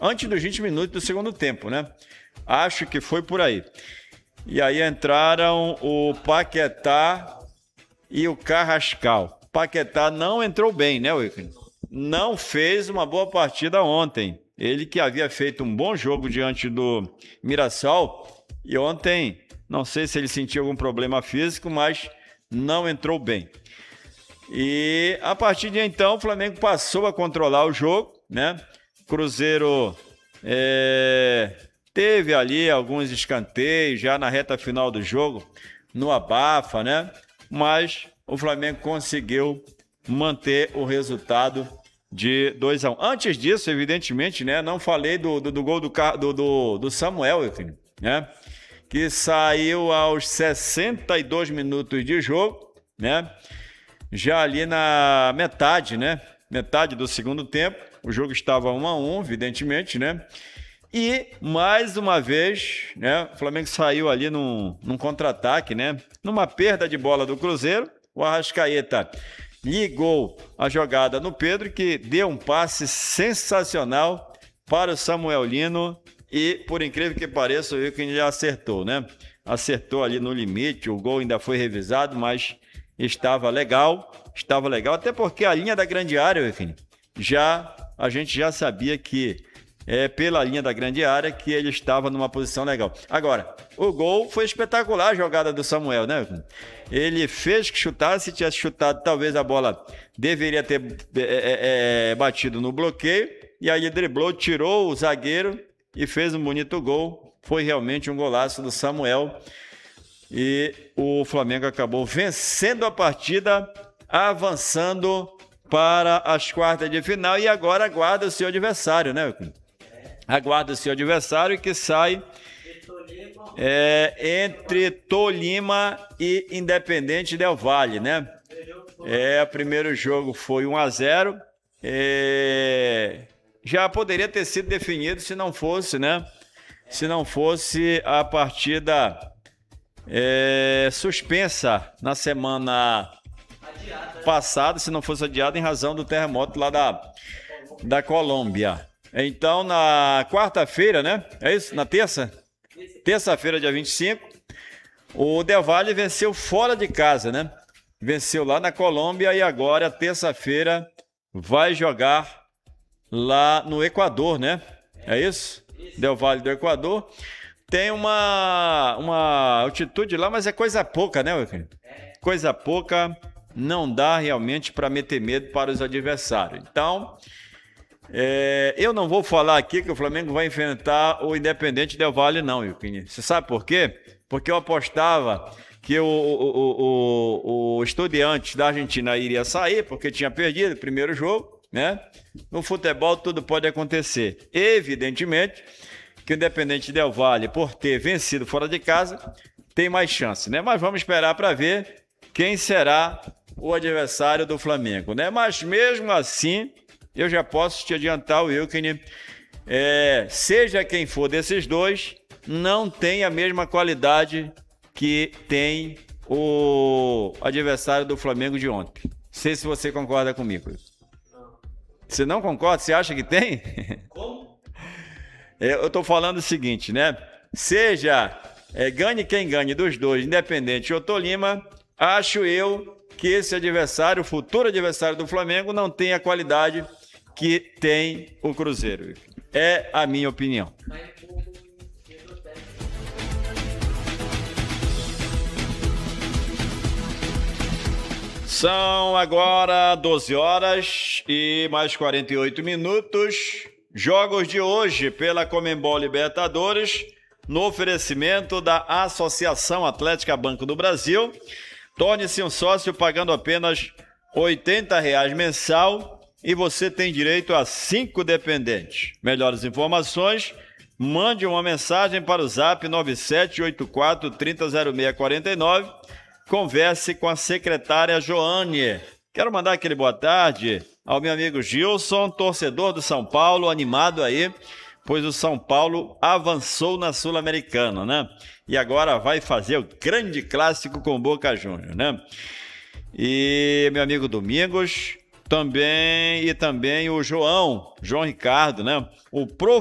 antes dos 20 minutos do segundo tempo, né? Acho que foi por aí. E aí entraram o Paquetá e o Carrascal. Paquetá não entrou bem, né, Wilker? Não fez uma boa partida ontem. Ele que havia feito um bom jogo diante do Mirassol. E ontem, não sei se ele sentiu algum problema físico, mas não entrou bem. E a partir de então, o Flamengo passou a controlar o jogo, né? Cruzeiro teve ali alguns escanteios já na reta final do jogo, no abafa, né? Mas o Flamengo conseguiu manter o resultado de 2-1. Antes disso, evidentemente, né? Não falei do gol do Samuel, né? Que saiu aos 62 minutos de jogo, né? Já ali na metade, né? Metade do segundo tempo. O jogo estava 1-1, evidentemente, né? E, mais uma vez, né? O Flamengo saiu ali num contra-ataque, né? Numa perda de bola do Cruzeiro. O Arrascaeta ligou a jogada no Pedro, que deu um passe sensacional para o Samuel Lino. E, por incrível que pareça, o Wilkin já acertou, né? Acertou ali no limite. O gol ainda foi revisado, mas estava legal. Estava legal, até porque a linha da grande área, Wilkin, a gente já sabia que pela linha da grande área que ele estava numa posição legal. Agora, o gol foi espetacular, a jogada do Samuel, né? Ele fez que chutar, se tivesse chutado, talvez a bola deveria ter batido no bloqueio, e aí ele driblou, tirou o zagueiro e fez um bonito gol. Foi realmente um golaço do Samuel, e o Flamengo acabou vencendo a partida, avançando para as quartas de final, e agora aguarda o seu adversário, né? Aguarda o seu adversário, que sai entre Tolima e Independente Del Valle, né? O primeiro jogo foi 1-0. Já poderia ter sido definido se não fosse, né? Se não fosse a partida suspensa na semana passada, se não fosse adiada em razão do terremoto lá da Colômbia. Então, na quarta-feira, né? É isso? Na terça-feira, dia 25, o Del Valle venceu fora de casa, né? Venceu lá na Colômbia e agora, terça-feira, vai jogar lá no Equador, né? É isso? Del Valle do Equador. Tem uma altitude lá, mas é coisa pouca, né, Wilker? Coisa pouca, não dá realmente para meter medo para os adversários. Então, eu não vou falar aqui que o Flamengo vai enfrentar o Independente Del Valle, não, Wilkin. Você sabe por quê? Porque eu apostava que o Estudiantes da Argentina iria sair, porque tinha perdido o primeiro jogo, né? No futebol tudo pode acontecer. Evidentemente que o Independente Del Valle, por ter vencido fora de casa, tem mais chance, né? Mas vamos esperar para ver quem será o adversário do Flamengo, né? Mas mesmo assim, eu já posso te adiantar, Wilkin, seja quem for desses dois, não tem a mesma qualidade que tem o adversário do Flamengo de ontem. Não sei se você concorda comigo. Não. Você não concorda? Você acha que tem? Como? Eu estou falando o seguinte, né? Seja ganhe quem ganhe dos dois, Independente ou Tolima, acho eu que esse adversário, o futuro adversário do Flamengo, não tem a qualidade que tem o Cruzeiro. É a minha opinião. São agora 12 horas e mais 48 minutos. Jogos de hoje pela Conmebol Libertadores, no oferecimento da Associação Atlética Banco do Brasil. Torne-se um sócio pagando apenas R$ 80 mensal e você tem direito a 5 dependentes. Melhores informações, mande uma mensagem para o Zap 9784300649. Converse com a secretária Joane. Quero mandar aquele boa tarde ao meu amigo Gilson, torcedor do São Paulo, animado aí, pois o São Paulo avançou na Sul-Americana, né? E agora vai fazer o grande clássico com o Boca Juniors, né? E meu amigo Domingos, também o João Ricardo, né? O